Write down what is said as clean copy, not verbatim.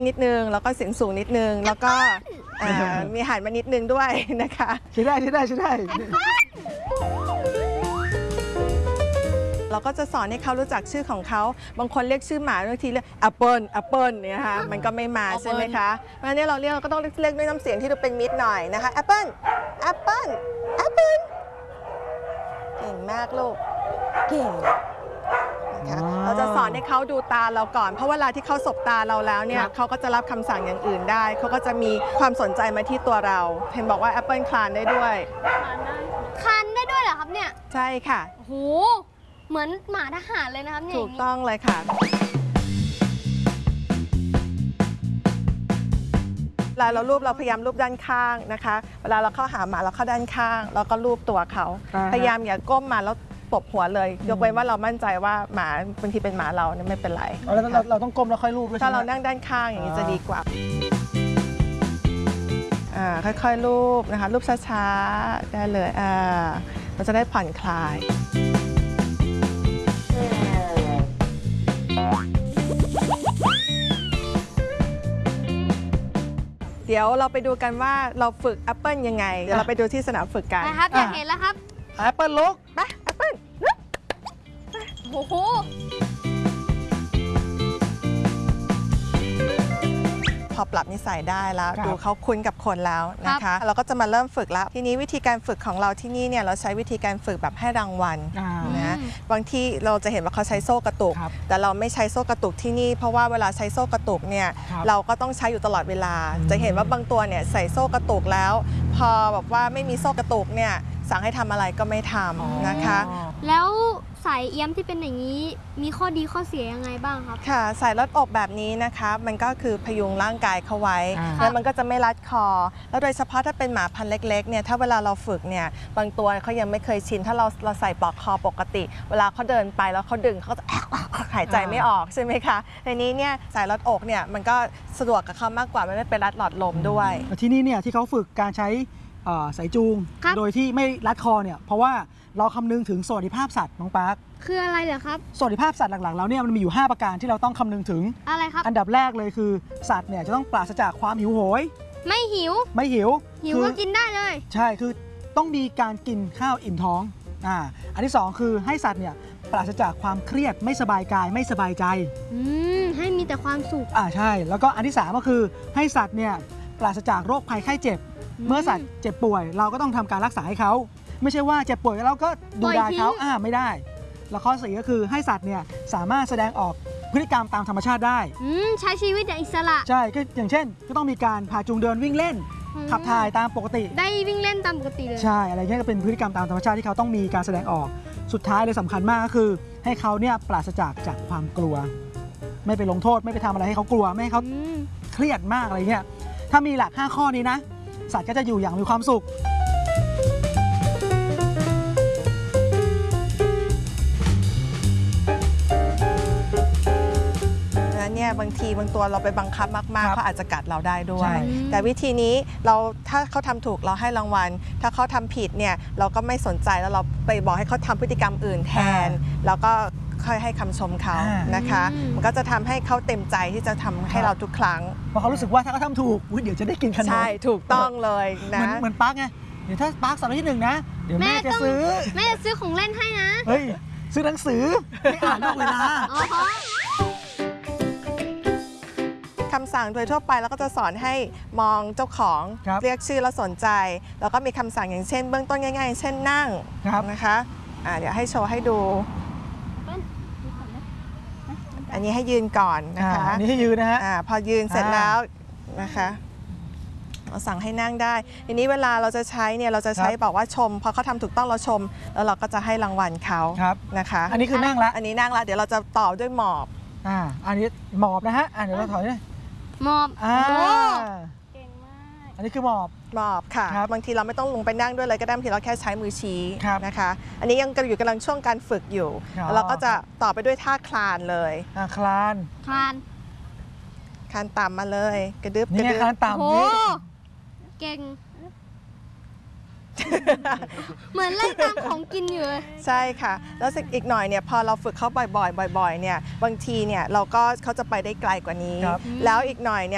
นิดนึงแล้วก็เสียงสูงนิดนึงแล้วก็มีหันมานิดนึงด้วยนะคะใช่ได้เราก็จะสอนให้เขารู้จักชื่อของเขาบางคนเรียกชื่อหมาบางทีเรียกแอปเปิลเนี่ยค่ะมันก็ไม่มาใช่ไหมคะเพราะฉะนั้นเราก็ต้องเรียกด้วยน้ำเสียงที่ดูเป็นมิตรหน่อยนะคะแอปเปิลเก่งมากลูกเก่งเราจะสอนให้เขาดูตาเราก่อนเพราะเวลาที่เขาสบตาเราแล้วเนี่ยเขาก็จะรับคำสั่งอย่างอื่นได้เขาก็จะมีความสนใจมาที่ตัวเราเห็นบอกว่าแอปเปิลคลานได้ด้วยคลานได้ด้วยเหรอครับเนี่ยใช่ค่ะโอ้โหเหมือนหมาทหารเลยนะครับเนี่ยถูกต้องเลยค่ะเวลาเราพยายามรูปด้านข้างนะคะเวลาเราเข้าหาหมาเราเข้าด้านข้างแล้วก็รูปตัวเขาพยายามอย่าก้มมาแล้วปบหัวเลยยกเว้นว่าเรามั่นใจว่าหมาบางทีเป็นหมาเราเนี่ยไม่เป็นไรเราต้องก้มแล้วค่อยรูปด้วยถ้าเรานั่งด้านข้างอย่างนี้จะดีกว่าค่อยๆรูปนะคะรูปช้าๆได้เลยเราจะได้ผ่อนคลายเดี๋ยวเราไปดูกันว่าเราฝึกแอปเปิลยังไงเดี๋ยวเราไปดูที่สนามฝึกกันนะครับอยากเห็นแล้วครับแอปเปิลลุกไปแอปเปิลโอ้โหพอปรับนิสัยได้แล้วดูเขาคุ้นกับคนแล้วนะคะเราก็จะมาเริ่มฝึกแล้วทีนี้วิธีการฝึกของเราที่นี่เนี่ยเราใช้วิธีการฝึกแบบให้รางวัลนะบางที่เราจะเห็นว่าเขาใช้โซ่กระตุกแต่เราไม่ใช้โซ่กระตุกที่นี่เพราะว่าเวลาใช้โซ่กระตุกเนี่ยเราก็ต้องใช้อยู่ตลอดเวลาจะเห็นว่าบางตัวเนี่ยใส่โซ่กระตุกแล้วพอแบบว่าไม่มีโซ่กระตุกเนี่ยสั่งให้ทำอะไรก็ไม่ทำนะคะแล้วสายเอี้ยมที่เป็นอย่างนี้มีข้อดีข้อเสียยังไงบ้างครับค่ะสายรัดอกแบบนี้นะคะมันก็คือพยุงร่างกายเขาไว้แล้วมันก็จะไม่รัดคอแล้วโดยเฉพาะถ้าเป็นหมาพันธุ์เล็กๆเนี่ยถ้าเวลาเราฝึกเนี่ยบางตัวเขายังไม่เคยชินถ้าเราใส่ปลอกคอปกติเวลาเขาเดินไปแล้วเขาดึงเขาจะหายใจไม่ออกใช่ไหมคะในนี้เนี่ยสายรัดอกเนี่ยมันก็สะดวกกับเขามากกว่าไม่ไปรัดหลอดลมด้วยที่นี่เนี่ยที่เขาฝึกการใช้สายจูงโดยที่ไม่รัดคอเนี่ยเพราะว่าเราคำนึงถึงสวัสดิภาพสัตว์น้องปาร์คคืออะไรเหรอครับสวัสดิภาพสัตว์หลักๆแล้วเนี่ยมันมีอยู่5ประการที่เราต้องคำนึงถึงอะไรครับอันดับแรกเลยคือสัตว์เนี่ยจะต้องปราศจากความหิวโหยไม่หิวก็กินได้เลยใช่คือต้องมีการกินข้าวอิ่มท้องอันที่2คือให้สัตว์เนี่ยปราศจากความเครียดไม่สบายกายไม่สบายใจให้มีแต่ความสุขใช่แล้วก็อันที่3ก็คือให้สัตว์เนี่ยปราศจากโรคภัยไข้เจ็บเมื่อสัตว์เจ็บป่วยเราก็ต้องทำการรักษาให้เขาไม่ใช่ว่าเจ็บป่วยแล้วก็ดูดายเขาไม่ได้แล้วข้อ4ก็คือให้สัตว์เนี่ยสามารถแสดงออกพฤติกรรมตามธรรมชาติได้ใช้ชีวิตอย่างอิสระใช่ก็อย่างเช่นก็ต้องมีการพาจูงเดินวิ่งเล่นขับถ่ายตามปกติได้วิ่งเล่นตามปกติเลยใช่อะไรเงี้ยก็เป็นพฤติกรรมตามธรรมชาติที่เขาต้องมีการแสดงออกสุดท้ายเลยสำคัญมากก็คือให้เขาเนี่ยปราศจากความกลัวไม่ไปลงโทษไม่ไปทำอะไรให้เขากลัวไม่ให้เขาเครียดมากอะไรเงี้ยถ้ามีหลัก5ข้อนี้นะสัตว์ก็จะอยู่อย่างมีความสุขเนี่ยบางทีบางตัวเราไปบังคับมากๆเขาอาจจะกัดเราได้ด้วยแต่วิธีนี้ถ้าเขาทำถูกเราให้รางวัลถ้าเขาทำผิดเนี่ยเราก็ไม่สนใจแล้วเราไปบอกให้เขาทำพฤติกรรมอื่นแทนแล้วก็ค่อยให้คำชมเขานะคะมันก็จะทำให้เขาเต็มใจที่จะทำให้เราทุกครั้งเพราะเขารู้สึกว่าถ้าเขาทำถูกเดี๋ยวจะได้กินขนมใช่ถูกต้องเลยนะเหมือนปาร์คไงเดี๋ยวถ้าปาร์คสอบที่1นะเดี๋ยวแม่จะซื้อของเล่นให้นะเฮ้ยซื้อหนังสือไม่อ่านนอกเวลาคำสั่งโดยทั่วไปแล้วก็จะสอนให้มองเจ้าของเรียกชื่อแล้วสนใจแล้วก็มีคำสั่งอย่างเช่นเบื้องต้นง่ายๆเช่นนั่งนะคะเดี๋ยวให้โชว์ให้ดูอันนี้ให้ยืนก่อนนะคะอันนี้ให้ยืนนะฮะพอยืนเสร็จแล้วนะคะเราสั่งให้นั่งได้ทีนี้เวลาเราจะใช้เนี่ยเราจะใช้บอกว่าชมพอเขาทำถูกต้องเราชมแล้วเราก็จะให้รางวัลเขานะคะอันนี้คือนั่งละอันนี้นั่งละเดี๋ยวเราจะต่อด้วยหมอบอันนี้หมอบนะฮะเดี๋ยวเราถอยเลยหมอบเก่งมากอันนี้คือหมอบค่ะบางทีเราไม่ต้องลงไปนั่งด้วยเลยก็ได้บางทีเราแค่ใช้มือชี้นะคะอันนี้ยังกำลังช่วงการฝึกอยู่เราก็จะต่อไปด้วยท่าคลานเลยคลานต่ำมาเลยกระดึบนี่คลานต่ำนี่เก่งเหมือนไล่ตามของกินอยู่ใช่ค่ะแล้วอีกหน่อยเนี่ยพอเราฝึกเขาบ่อยๆเนี่ยบางทีเนี่ยเขาจะไปได้ไกลกว่านี้แล้วอีกหน่อยเนี่ย